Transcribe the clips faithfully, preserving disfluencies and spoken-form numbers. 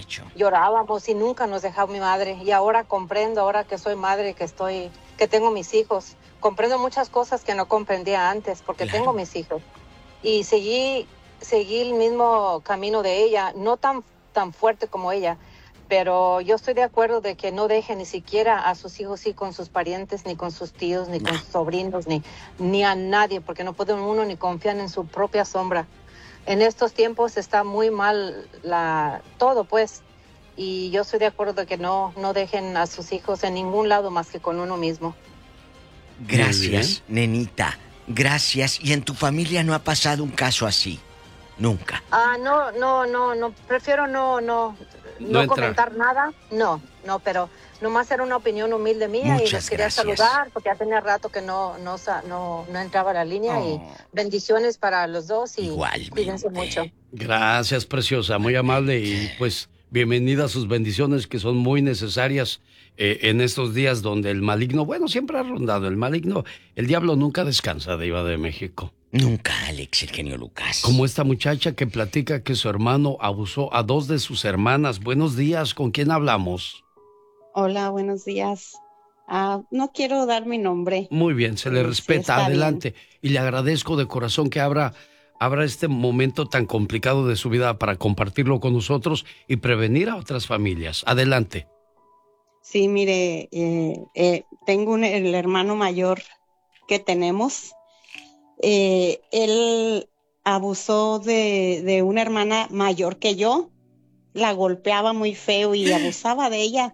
hecho. Llorábamos y nunca nos dejaba mi madre. Y ahora comprendo, ahora que soy madre, que estoy, que tengo mis hijos, comprendo muchas cosas que no comprendía antes, porque Claro. tengo mis hijos. Y seguí, seguí el mismo camino de ella, no tan, tan fuerte como ella, pero yo estoy de acuerdo de que no deje ni siquiera a sus hijos ir con sus parientes, ni con sus tíos, ni No. con sus sobrinos, ni, ni a nadie, porque no puede uno ni confiar en su propia sombra. En estos tiempos está muy mal la, todo, pues, y yo estoy de acuerdo de que no, no dejen a sus hijos en ningún lado más que con uno mismo. Gracias, nenita. Gracias. ¿Y en tu familia no ha pasado un caso así? Nunca. Ah, no, no, no, no, prefiero no, no, no, no comentar nada, no, no, pero nomás era una opinión humilde mía. Muchas y les quería gracias. saludar porque ya tenía rato que no, no, no, no entraba a la línea. Oh. Y bendiciones para los dos y igualmente. Cuídense mucho. Gracias, preciosa, muy amable y pues bienvenida a sus bendiciones que son muy necesarias eh, en estos días donde el maligno, bueno, siempre ha rondado el maligno, el diablo nunca descansa, Diva de México. Nunca, Alex, el genio Lucas. Como esta muchacha que platica que su hermano abusó a dos de sus hermanas. Buenos días, ¿con quién hablamos? Hola, buenos días. Uh, no quiero dar mi nombre. Muy bien, se le respeta, sí, adelante. Bien. Y le agradezco de corazón que abra, abra este momento tan complicado de su vida para compartirlo con nosotros y prevenir a otras familias. Adelante. Sí, mire, eh, eh, tengo un, el hermano mayor que tenemos. Eh, él abusó de, de una hermana mayor que yo, la golpeaba muy feo y abusaba de ella,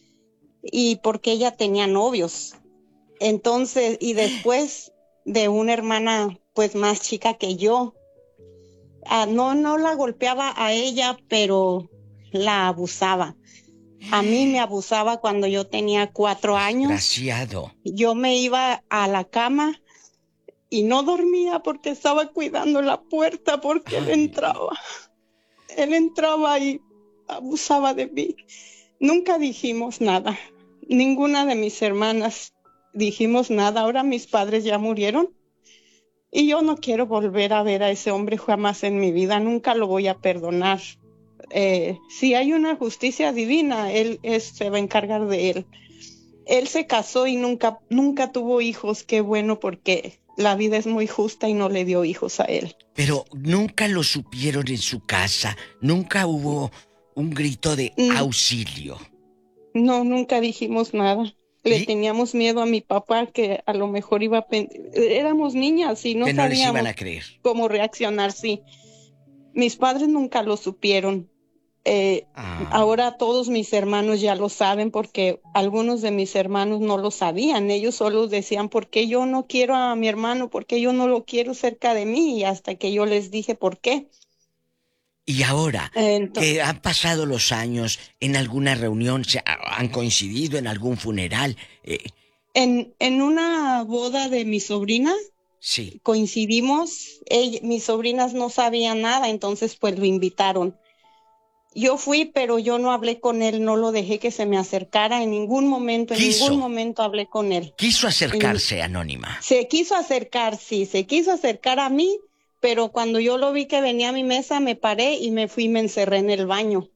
y porque ella tenía novios. Entonces, y después de una hermana pues más chica que yo, ah, no, no la golpeaba a ella, pero la abusaba. A mí me abusaba cuando yo tenía cuatro años. Desgraciado. Yo me iba a la cama y no dormía porque estaba cuidando la puerta porque Ay. él entraba. Él entraba y abusaba de mí. Nunca dijimos nada. Ninguna de mis hermanas dijimos nada. Ahora mis padres ya murieron y yo no quiero volver a ver a ese hombre jamás en mi vida. Nunca lo voy a perdonar. Eh, si hay una justicia divina, él es, se va a encargar de él. Él se casó y nunca, nunca tuvo hijos. Qué bueno, porque la vida es muy justa y no le dio hijos a él. Pero nunca lo supieron en su casa. Nunca hubo un grito de auxilio. No, nunca dijimos nada. Le ¿Y? teníamos miedo a mi papá, que a lo mejor iba a... Pen... Éramos niñas y no, que no sabíamos les iban a creer. Cómo reaccionar, sí. Mis padres nunca lo supieron. Eh, ah. Ahora todos mis hermanos ya lo saben, porque algunos de mis hermanos no lo sabían. Ellos solo decían, ¿por qué yo no quiero a mi hermano? ¿Por qué yo no lo quiero cerca de mí? Y hasta que yo les dije por qué. Y ahora, Entonces, que han pasado los años, ¿en alguna reunión se han coincidido, en algún funeral? Eh... En, en una boda de mi sobrina, sí. coincidimos. Ella, mis sobrinas no sabían nada, entonces pues lo invitaron. Yo fui, pero yo no hablé con él, no lo dejé que se me acercara en ningún momento, en quiso, ningún momento hablé con él. Quiso acercarse, y, Anónima. Se quiso acercar, sí, se quiso acercar a mí, pero cuando yo lo vi que venía a mi mesa, me paré y me fui y me encerré en el baño.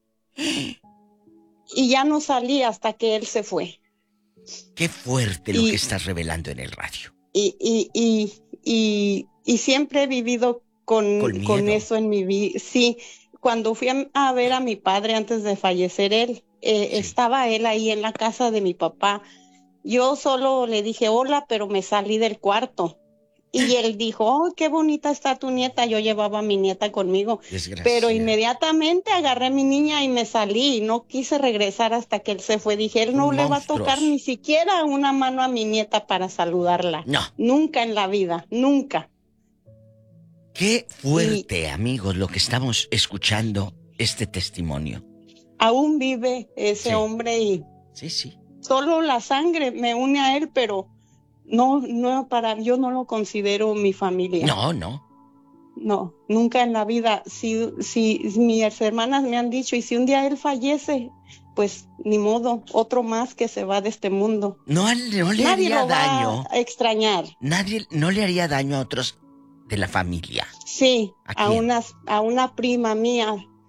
Y ya no salí hasta que él se fue. Qué fuerte lo y, que estás revelando en el radio. Y, y, y, y, y siempre he vivido con, con, con eso en mi vida, sí. Cuando fui a, a ver a mi padre antes de fallecer él, eh, sí. estaba él ahí en la casa de mi papá. Yo solo le dije hola, pero me salí del cuarto. Y él dijo, oh, qué bonita está tu nieta. Yo llevaba a mi nieta conmigo. Pero inmediatamente agarré a mi niña y me salí. Y no quise regresar hasta que él se fue. Dije, él no Monstruos. le va a tocar ni siquiera una mano a mi nieta para saludarla. No. Nunca en la vida, nunca. Qué fuerte, y, amigos, lo que estamos escuchando, este testimonio. Aún vive ese sí. hombre y... Sí, sí. Solo la sangre me une a él, pero no, no para, yo no lo considero mi familia. No, no. No, nunca en la vida. Si, si mis hermanas me han dicho, y si un día él fallece, pues ni modo, otro más que se va de este mundo. No, no le Nadie haría lo daño. Va a extrañar. Nadie, no le haría daño a otros de la familia. Sí, a, a una, a una prima mía.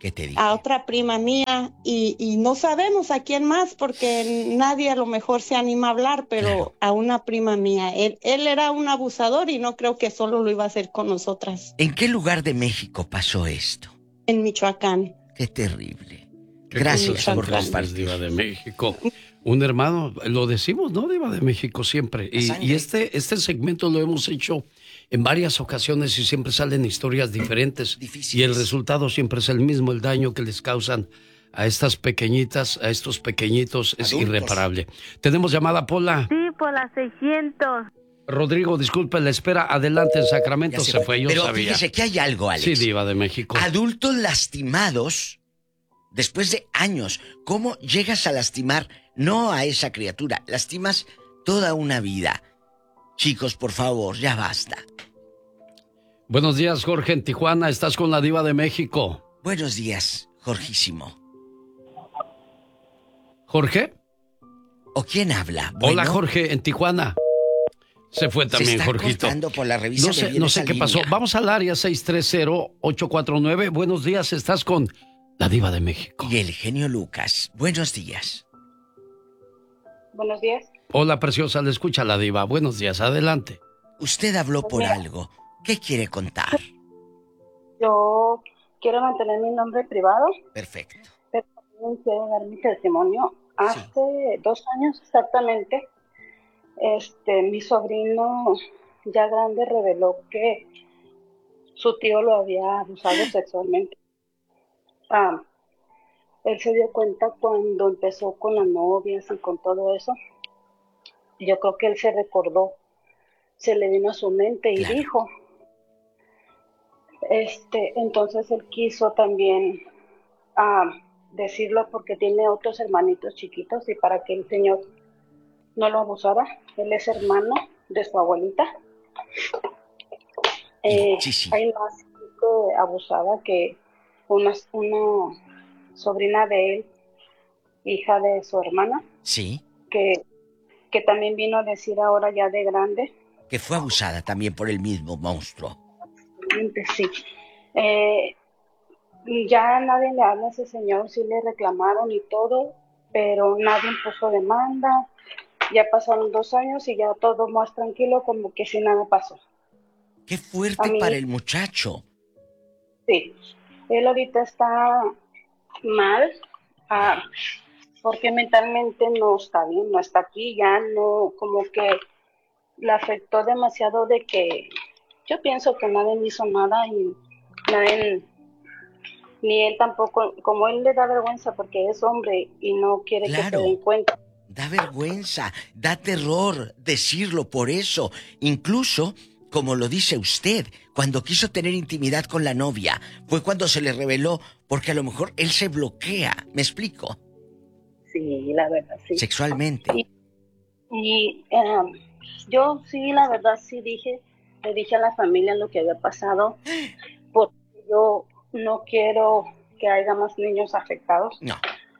¿Qué te dijo? A otra prima mía y, y no sabemos a quién más porque nadie a lo mejor se anima a hablar, pero claro. A una prima mía. Él, él era un abusador y no creo que solo lo iba a hacer con nosotras. ¿En qué lugar de México pasó esto? En Michoacán. Qué terrible. Qué Gracias por compartir. Diva de México. Un hermano, lo decimos, ¿no? Diva de México siempre. Y, y este, este segmento lo hemos hecho en varias ocasiones y siempre salen historias diferentes. Difíciles. Y el resultado siempre es el mismo. El daño que les causan a estas pequeñitas, a estos pequeñitos, es Adultos. irreparable. ¿Tenemos llamada, Pola? Sí, Pola seiscientos. Rodrigo, disculpe la espera. Adelante, en Sacramento se, se fue, yo Pero sabía. Fíjese que hay algo, Alex. Sí, Diva de México. Adultos lastimados después de años. ¿Cómo llegas a lastimar no a esa criatura? Lastimas toda una vida. Chicos, por favor, ya basta. Buenos días, Jorge, en Tijuana. Estás con la Diva de México. Buenos días, Jorgísimo. ¿Jorge? ¿O quién habla? Bueno, hola, Jorge, en Tijuana. Se fue también, Se está Jorgito. Por la revista no sé, no sé qué línea. pasó. Vamos al área seis tres cero, ocho cuatro nueve. Buenos días, estás con la Diva de México. Y el genio Lucas. Buenos días. Buenos días. Hola, preciosa, le escucha la Diva. Buenos días, adelante. Usted habló por algo. ¿Qué quiere contar? Yo quiero mantener mi nombre privado. Perfecto. Pero también quiero dar mi testimonio. Hace sí. dos años exactamente, este, mi sobrino ya grande reveló que su tío lo había abusado sexualmente. Ah, él se dio cuenta cuando empezó con las novias y con todo eso. Yo creo que él se recordó, se le vino a su mente y claro. dijo, este, entonces él quiso también ah, decirlo porque tiene otros hermanitos chiquitos y para que el señor no lo abusara. Él es hermano de su abuelita. Eh, sí, sí. Hay más gente abusada que una, una sobrina de él, hija de su hermana. Sí. Que, que también vino a decir ahora ya de grande. Que fue abusada también por el mismo monstruo. Sí. Eh, ya nadie le habla a ese señor, sí le reclamaron y todo, pero nadie puso demanda. Ya pasaron dos años y ya todo más tranquilo, como que si nada pasó. Qué fuerte mí, para el muchacho. Sí, él ahorita está mal, ah, porque mentalmente no está bien, no está aquí, ya no, como que le afectó demasiado de que yo pienso que nadie le hizo nada y nadie, ni él tampoco, como él le da vergüenza porque es hombre y no quiere claro. que se den cuenta. Da vergüenza, da terror decirlo por eso. Incluso, como lo dice usted, cuando quiso tener intimidad con la novia, fue cuando se le reveló, porque a lo mejor él se bloquea. ¿Me explico? Sí, la verdad, sí. Sexualmente. Y, y um, yo sí, la verdad, sí dije, le dije a la familia lo que había pasado, porque yo no quiero que haya más niños afectados. No.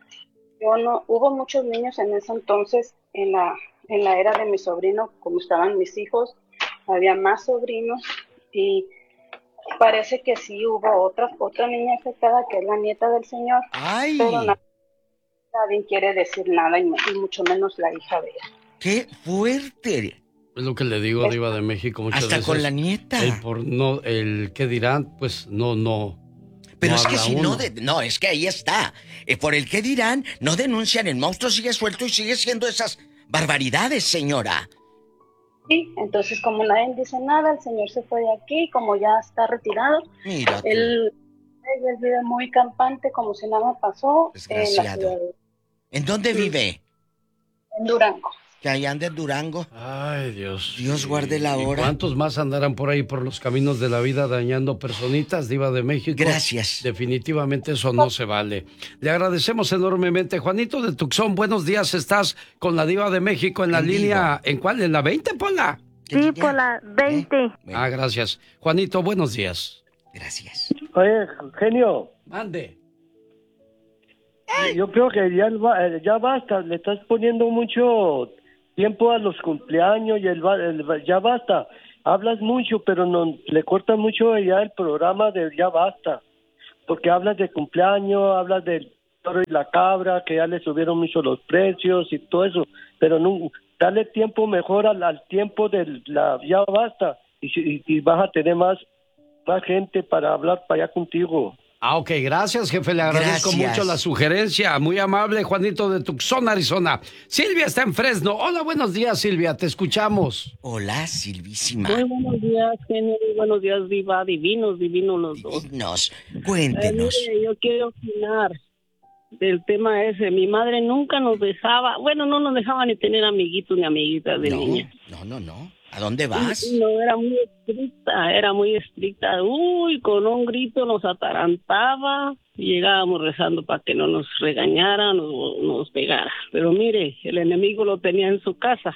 Yo no, hubo muchos niños en ese entonces, en la, en la era de mi sobrino, como estaban mis hijos, había más sobrinos y parece que sí hubo otra, otra niña afectada que es la nieta del señor, ¡ay! Pero na, nadie quiere decir nada y, y mucho menos la hija de ella. ¡Qué fuerte! Es lo que le digo, Diva de México, muchas Hasta veces. Hasta con la nieta. El por no, el qué dirán, pues no, no. Pero no es que si uno. no, de, no, es que ahí está. Eh, por el qué dirán, no denuncian, el monstruo sigue suelto y sigue siendo esas barbaridades, señora. Sí, entonces como nadie dice nada, el señor se fue de aquí, como ya está retirado. Mira tú. Él, él vive muy campante, como si nada pasó. Desgraciado. En, de... ¿En dónde sí. vive? En Durango. Que allá anda en Durango. Ay, Dios. Dios guarde la hora. ¿Y cuántos más andarán por ahí por los caminos de la vida dañando personitas, Diva de México? Gracias. Definitivamente eso no se vale. Le agradecemos enormemente. Juanito de Tucson, buenos días. Estás con la Diva de México en la en línea. ¿En cuál? ¿En la veinte, Pola? Sí, Pola, veinte. ¿Eh? Bueno. Ah, gracias. Juanito, buenos días. Gracias. Oye, genio. Mande. Yo creo que ya, ya basta. Le estás poniendo mucho tiempo a los cumpleaños y el, el ya basta. Hablas mucho, pero no le corta mucho ya el programa de ya basta. porque hablas de cumpleaños, hablas del toro y la cabra, que ya le subieron mucho los precios y todo eso, pero no, dale tiempo mejor al, al tiempo de la, ya basta, y, y, y vas a tener más, más gente para hablar para allá contigo. Ah, ok, gracias, jefe, le agradezco Gracias. mucho la sugerencia, muy amable, Juanito de Tucson, Arizona. Silvia está en Fresno. Hola, buenos días, Silvia, te escuchamos. Hola, Silvísima. Muy buenos días, genio. Muy buenos días, Diva. Divinos, divinos los dos. Divinos. Eh, Cuéntenos. mire, yo quiero opinar del tema ese. Mi madre nunca nos dejaba, bueno, no nos dejaba ni tener amiguitos ni amiguitas de No, niña. no, no, no. ¿A dónde vas? No, era muy estricta, era muy estricta. Uy, con un grito nos atarantaba y llegábamos rezando para que no nos regañara, no nos pegara. Pero mire, el enemigo lo tenía en su casa.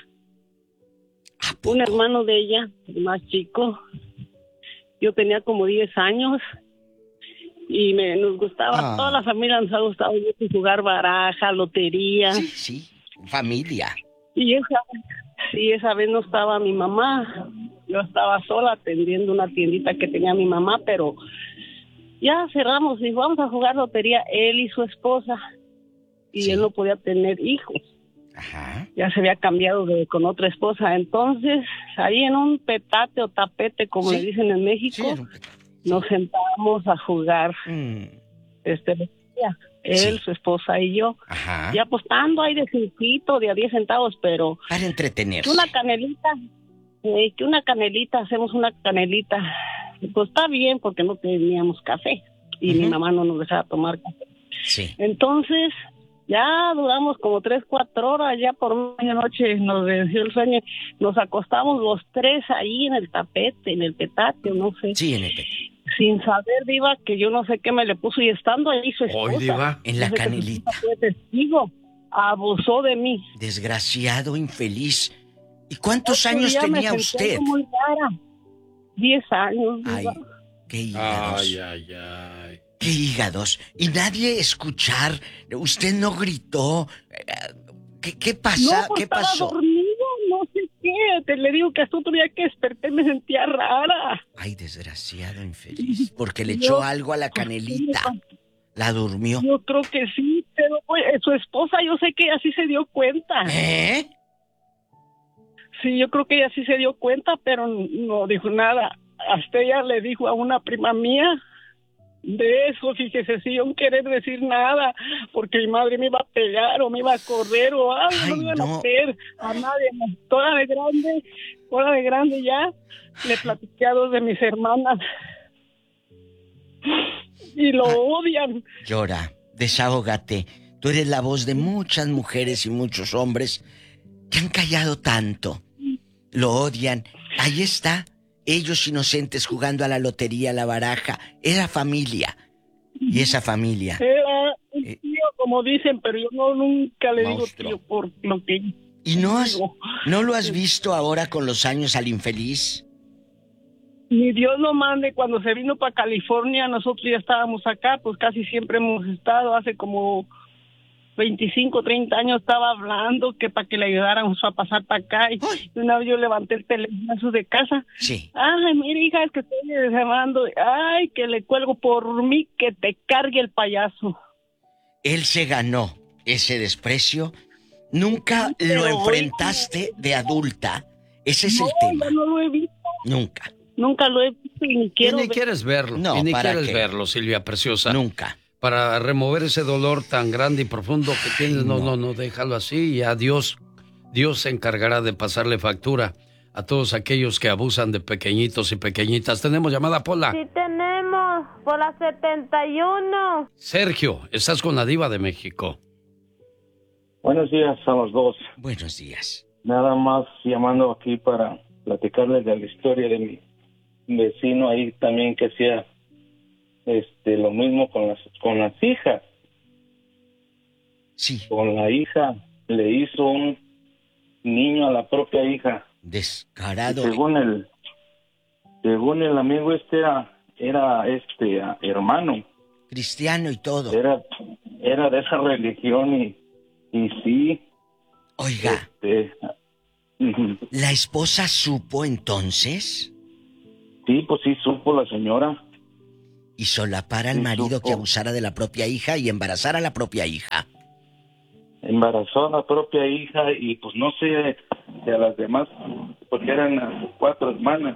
¿A poco? Un hermano de ella, el más chico, yo tenía como diez años y me nos gustaba, Ah. toda la familia nos ha gustado mucho jugar baraja, lotería. Sí, sí. Familia. Y esa, y esa vez no estaba mi mamá, yo estaba sola atendiendo una tiendita que tenía mi mamá, pero ya cerramos y vamos a jugar lotería, él y su esposa, y Sí. él no podía tener hijos. Ajá. Ya se había cambiado de, con otra esposa. Entonces, ahí en un petate o tapete, como Sí. le dicen en México, Sí, era un pe- nos sentábamos a jugar Mm, este día, él, Sí. su esposa y yo, Ajá. y apostando ahí de cinquito, de a diez centavos, pero Para entretenerse. que una canelita, eh, que una canelita, hacemos una canelita, pues está bien porque no teníamos café y mi Ujú. mamá no nos dejaba tomar café. Sí. Entonces, ya duramos como tres, cuatro horas, ya por medianoche nos venció el sueño, nos acostamos los tres ahí en el tapete, en el petate, no sé, Sí, en el pe- sin saber, Diva, que yo no sé qué me le puso, y estando ahí su esposa, Hoy, Diva. En la yo sé que su canelita. esposa fue testigo, abusó de mí. Desgraciado, infeliz. ¿Y cuántos Otro años día me tenía sentí usted? algo muy rara. Diez años, Ay, Diva. qué hígados. Ay, ay, ay. Qué hígados. Y nadie escuchar. Usted no gritó. Eh, ¿Qué, qué pasa? No, pues ¿Qué estaba pasó? dormido, no sé qué. Te le digo que hasta otro día que desperté me sentía rara. Ay, desgraciado, infeliz. Porque le Yo- echó algo a la canelita. La durmió. Yo creo que sí, pero pues, su esposa yo sé que ella sí se dio cuenta. ¿Eh? Sí, yo creo que ella sí se dio cuenta, pero no dijo nada. Hasta ella le dijo a una prima mía de eso, fíjese, sin querer decir nada, porque mi madre me iba a pegar o me iba a correr o algo, Ay, no me iban no. a hacer a nadie. Toda de grande, toda de grande ya, le platiqué a dos de mis hermanas y lo odian. Llora, desahógate. Tú eres la voz de muchas mujeres y muchos hombres que han callado tanto. Lo odian. Ahí está. Ellos inocentes jugando a la lotería, a la baraja. Era familia. Y esa familia. Era un Eh. tío, como dicen, pero yo no nunca le Monstruo. digo tío por lo que... ¿Y no has, digo. no lo has visto ahora con los años al infeliz? Ni Dios lo mande, cuando se vino para California, nosotros ya estábamos acá, pues casi siempre hemos estado, hace como veinticinco, treinta años estaba hablando que para que le ayudáramos a pasar para acá, y Ay. una vez yo levanté el teléfono de casa, Sí. ay, mira hija, es que estoy llamando, ay, que le cuelgo por mí, que te cargue el payaso. Él se ganó ese desprecio. Nunca Pero lo hoy- enfrentaste de adulta. Ese es No, el tema. yo no lo he visto, Nunca. nunca lo he visto y ni Y quiero ni ver. quieres verlo. No, y ni ¿para quieres qué? verlo, Silvia Preciosa. Nunca. Para remover ese dolor tan grande y profundo que tienes, no, no, no, déjalo así y a Dios, Dios se encargará de pasarle factura a todos aquellos que abusan de pequeñitos y pequeñitas. Tenemos llamada, Pola. Sí tenemos, por la setenta y uno. Sergio, estás con la Diva de México. Buenos días a los dos. Buenos días. Nada más llamando aquí para platicarles de la historia de mi vecino ahí también que hacía este lo mismo con las con las hijas. Sí. Con la hija le hizo un niño a la propia hija. Y Descarado. según el según el amigo este era era este ah, hermano, Cristiano y todo. era era de esa religión y y sí, Oiga, este ujú. ¿la esposa supo entonces? Sí, pues sí supo la señora. Y solapar al marido que abusara de la propia hija y embarazar a la propia hija. Embarazó a la propia hija y pues no sé de a las demás, porque eran las cuatro hermanas.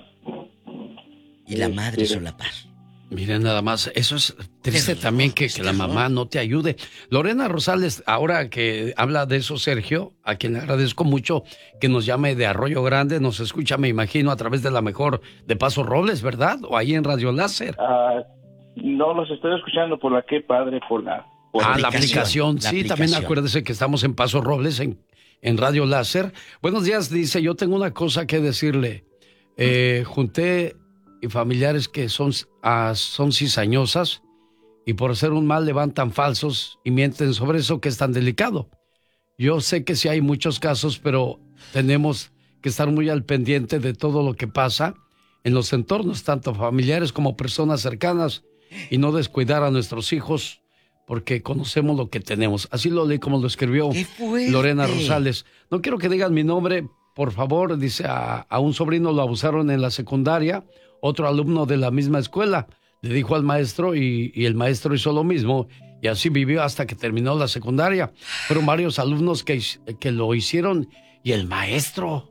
Y la madre solapar. Miren nada más, eso es triste también que, que la mamá no te ayude. Lorena Rosales, ahora que habla de eso, Sergio, a quien le agradezco mucho que nos llame de Arroyo Grande, nos escucha, me imagino, a través de la mejor de Paso Robles, ¿verdad? O ahí en Radio Láser. Uh, no, los estoy escuchando por la que padre, por la... Por ah, la aplicación, la aplicación. La sí, aplicación. También acuérdese que estamos en Paso Robles, en, en Radio Láser. Buenos días, dice, yo tengo una cosa que decirle. Eh, junté... y familiares que son, uh, son cizañosas y por hacer un mal levantan falsos y mienten sobre eso que es tan delicado. Yo sé que sí hay muchos casos, pero tenemos que estar muy al pendiente de todo lo que pasa en los entornos, tanto familiares como personas cercanas, y no descuidar a nuestros hijos porque conocemos lo que tenemos. Así lo leí como lo escribió Lorena Rosales. No quiero que digan mi nombre, por favor, dice, a, a un sobrino lo abusaron en la secundaria. Otro alumno de la misma escuela le dijo al maestro y, y el maestro hizo lo mismo y así vivió hasta que terminó la secundaria. Fueron varios alumnos que, que lo hicieron y el maestro,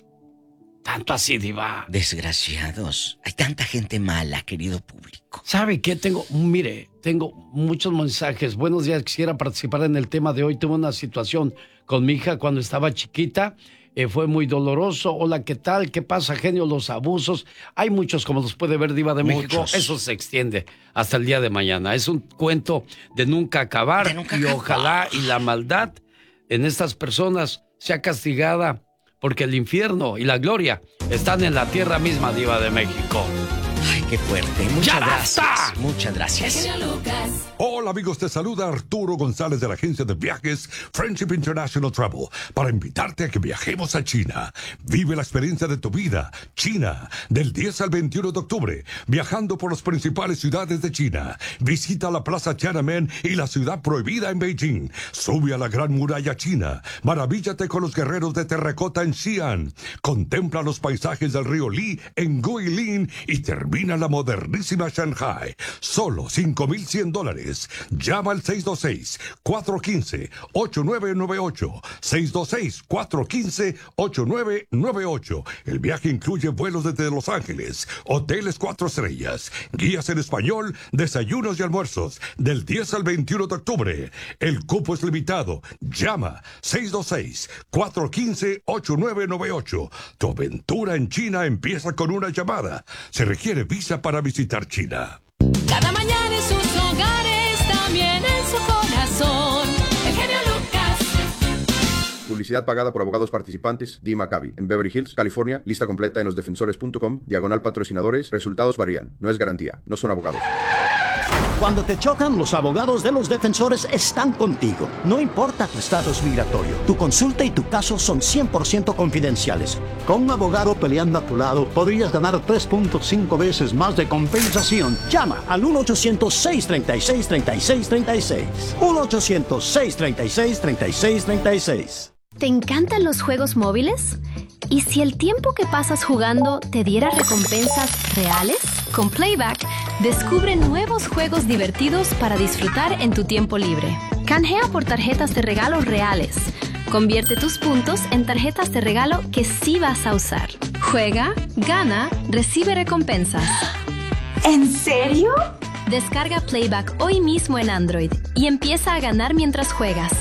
tanto así, diva. Desgraciados. Hay tanta gente mala, querido público. ¿Sabe qué? Tengo, mire, tengo muchos mensajes. Buenos días, quisiera participar en el tema de hoy. Tuve una situación con mi hija cuando estaba chiquita. Eh, fue muy doloroso. Hola, ¿qué tal? ¿Qué pasa, genio? Los abusos. Hay muchos, como los puede ver Diva de muchos. México. Eso se extiende hasta el día de mañana. Es un cuento de nunca acabar. De nunca y acabar. Ojalá y la maldad en estas personas sea castigada, porque el infierno y la gloria están en la tierra misma, Diva de México. Ay, qué fuerte. Muchas gracias. Muchas gracias. Hola amigos, te saluda Arturo González de la agencia de viajes Friendship International Travel para invitarte a que viajemos a China. Vive la experiencia de tu vida. China, del diez al veintiuno de octubre, viajando por las principales ciudades de China. Visita la Plaza Tiananmen y la ciudad prohibida en Beijing. Sube a la Gran Muralla China. Maravíllate con los guerreros de terracota en Xi'an. Contempla los paisajes del río Li en Guilin y termina la modernísima Shanghai. Solo cinco mil cien dólares. Llama al seis dos seis, cuatro uno cinco, ocho nueve nueve ocho. seis dos seis, cuatro uno cinco, ocho nueve nueve ocho. El viaje incluye vuelos desde Los Ángeles, hoteles cuatro estrellas, guías en español, desayunos y almuerzos, del diez al veintiuno de octubre. El cupo es limitado. Llama seis dos seis, cuatro uno cinco, ocho nueve nueve ocho. Tu aventura en China empieza con una llamada. Se requiere visa para visitar China. Cada mañana en sus hogares, también en su corazón, el genio Lucas. Publicidad pagada por abogados participantes, Dee Maccabi, en Beverly Hills, California. Lista completa en losdefensores punto com, diagonal patrocinadores. Resultados varían. No es garantía. No son abogados. Cuando te chocan, los abogados de los defensores están contigo. No importa tu estatus migratorio, tu consulta y tu caso son cien por ciento confidenciales. Con un abogado peleando a tu lado, podrías ganar tres punto cinco veces más de compensación. Llama al uno ochocientos, seis tres seis, tres seis tres seis. uno ochocientos, seis tres seis, tres seis tres seis. ¿Te encantan los juegos móviles? ¿Y si el tiempo que pasas jugando te diera recompensas reales? Con Playback, descubre nuevos juegos divertidos para disfrutar en tu tiempo libre. Canjea por tarjetas de regalo reales. Convierte tus puntos en tarjetas de regalo que sí vas a usar. Juega, gana, recibe recompensas. ¿En serio? Descarga Playback hoy mismo en Android y empieza a ganar mientras juegas.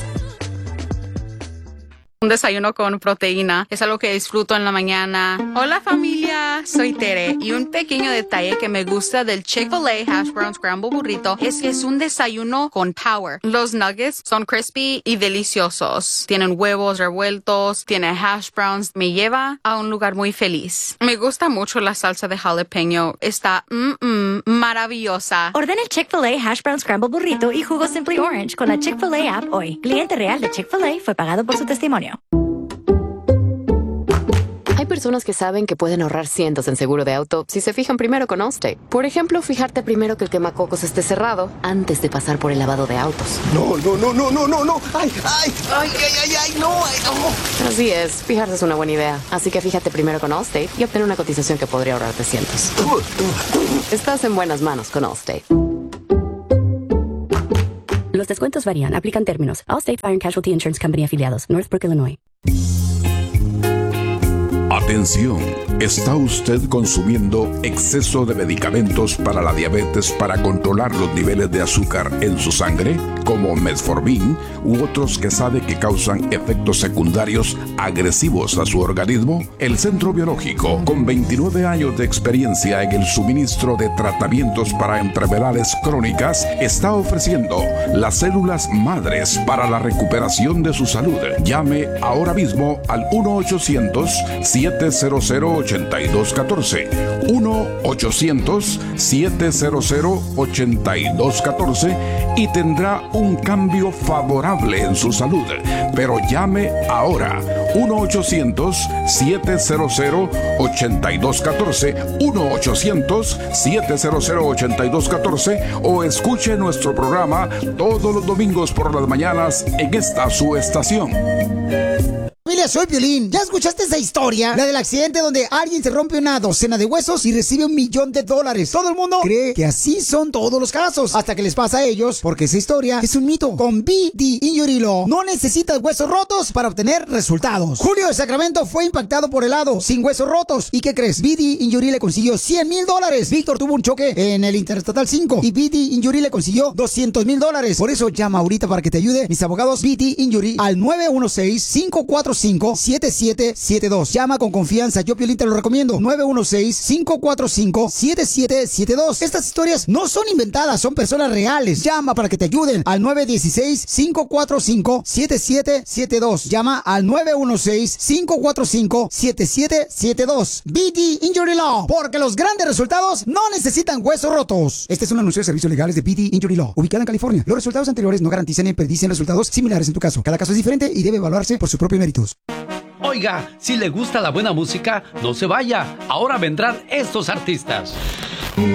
Un desayuno con proteína es algo que disfruto en la mañana. Hola familia, soy Tere y un pequeño detalle que me gusta del Chick-fil-A Hash Brown Scramble Burrito es que es un desayuno con power. Los nuggets son crispy y deliciosos. Tienen huevos revueltos, tiene hash browns. Me lleva a un lugar muy feliz. Me gusta mucho la salsa de jalapeño. Está mm, mm, maravillosa. Ordena el Chick-fil-A Hash Brown Scramble Burrito y jugo Simply Orange con la Chick-fil-A app hoy. Cliente real de Chick-fil-A fue pagado por su testimonio. Hay personas que saben que pueden ahorrar cientos en seguro de auto si se fijan primero con Allstate. Por ejemplo, fijarte primero que el quemacocos esté cerrado antes de pasar por el lavado de autos. No, no, no, no, no, no, no. Ay, ay, ay, ay, ay, ay, no, ay, no. Así es, fijarse es una buena idea. Así que fíjate primero con Allstate y obtener una cotización que podría ahorrarte cientos. Estás en buenas manos con Allstate. Los descuentos varían. Aplican términos. Allstate Fire and Casualty Insurance Company afiliados. Northbrook, Illinois. Atención, ¿está usted consumiendo exceso de medicamentos para la diabetes para controlar los niveles de azúcar en su sangre, como Metformin u otros que sabe que causan efectos secundarios agresivos a su organismo? El Centro Biológico, con veintinueve años de experiencia en el suministro de tratamientos para enfermedades crónicas, está ofreciendo las células madres para la recuperación de su salud. Llame ahora mismo al uno ochocientos siete cero cero ocho dos uno cuatro, uno ochocientos siete cero cero ocho dos uno cuatro y tendrá un cambio favorable en su salud. Pero llame ahora, uno ochocientos siete cero cero ocho dos uno cuatro, uno ochocientos siete cero cero ocho dos uno cuatro o escuche nuestro programa todos los domingos por las mañanas en esta su estación. Familia, soy Piolín. ¿Ya escuchaste esa historia? La del accidente donde alguien se rompe una docena de huesos y recibe un millón de dólares. Todo el mundo cree que así son todos los casos, hasta que les pasa a ellos, porque esa historia es un mito. Con B D Injury Law no necesitas huesos rotos para obtener resultados. Julio de Sacramento fue impactado por helado, sin huesos rotos. ¿Y qué crees? B D Injury le consiguió cien mil dólares. Víctor tuvo un choque en el Interestatal cinco y B D Injury le consiguió doscientos mil dólares. Por eso llama ahorita para que te ayude mis abogados B D Injury al nueve uno seis, cinco cuatro cinco, siete siete siete dos. Llama con confianza, yo Piolín te lo recomiendo. nueve uno seis, cinco cuatro cinco, siete siete siete dos. Estas historias no son inventadas, son personas reales. Llama para que te ayuden al nueve uno seis, cinco cuatro cinco, siete siete siete dos. Llama al nueve uno seis, cinco cuatro cinco, siete siete siete dos. B D Injury Law, porque los grandes resultados no necesitan huesos rotos. Este es un anuncio de servicios legales de B D Injury Law, ubicada en California. Los resultados anteriores no garantizan ni predicen resultados similares en tu caso. Cada caso es diferente y debe evaluarse por sus propios méritos. Oiga, si le gusta la buena música, no se vaya. Ahora vendrán estos artistas.